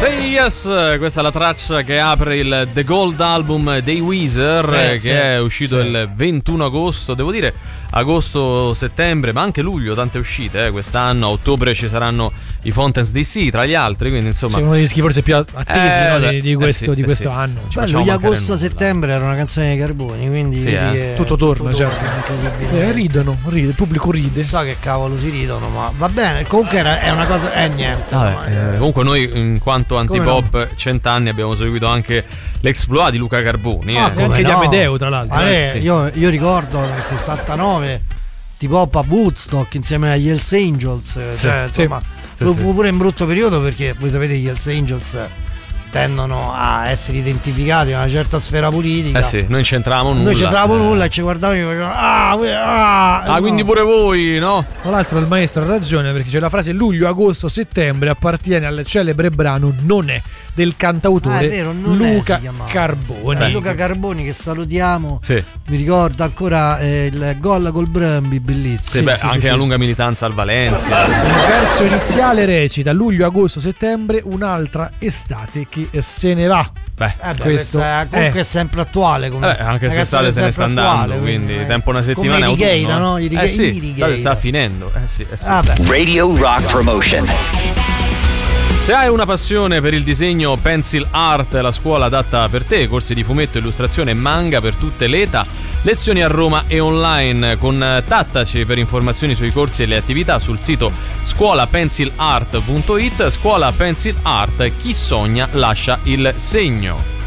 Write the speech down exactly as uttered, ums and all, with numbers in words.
Say Yes, questa è la traccia che apre il The Gold Album dei Weezer, eh, che sì, è uscito sì. il ventuno agosto, devo dire agosto-settembre, ma anche luglio, tante uscite eh, quest'anno. A ottobre ci saranno i Fountains D C tra gli altri, quindi insomma sì, uno dei dischi forse più attesi eh, no, di, di questo, eh sì, di questo eh sì. anno. Bello, luglio agosto-settembre era una canzone dei Carboni, quindi sì, eh. tutto torna, tutto certo torna, eh, ridono, ride, il pubblico ride, non so che cavolo si ridono, ma va bene, comunque era, è una cosa, è eh, niente ah, eh, comunque noi in quanto antipop no? cent'anni abbiamo seguito anche l'Exploit di Luca Carboni ah, eh. e anche no? di Amedeo tra l'altro ah, eh, sì. io, io ricordo nel sessantanove tipo a Woodstock insieme agli Hells Angels, sì, cioè, sì, insomma sì, fu sì. pure in brutto periodo, perché voi sapete gli Hells Angels tendono a essere identificati in una certa sfera politica. Eh sì, noi c'entravamo nulla. Noi c'entravamo eh. nulla e ci guardavano e facevano ah, ah, ah no. quindi pure voi, no? Tra l'altro il maestro ha ragione, perché c'è la frase luglio, agosto, settembre appartiene al celebre brano Non è del cantautore ah, è vero, non Luca è, Carboni. Eh, Luca Carboni, che salutiamo. Sì. Mi ricordo ancora eh, il gol col Brumby, bellissimo. Sì, beh, sì, anche sì, la sì. lunga militanza al Valencia. Il verso iniziale recita luglio, agosto, settembre, un'altra estate che se ne va. Beh, eh beh questo è, comunque è è sempre attuale. Come, eh, anche se estate se ne sta andando, attuale, quindi eh. tempo una settimana come autunno, Righeira, no? I eh sì, sta, sta finendo. Eh sì, eh sì. Ah, Radio Rock Promotion. Se hai una passione per il disegno, Pencil Art è la scuola adatta per te. Corsi di fumetto, illustrazione e manga per tutte le età. Lezioni a Roma e online. Contattaci per informazioni sui corsi e le attività sul sito scuola pencil art punto it. Scuola Pencil Art, chi sogna lascia il segno.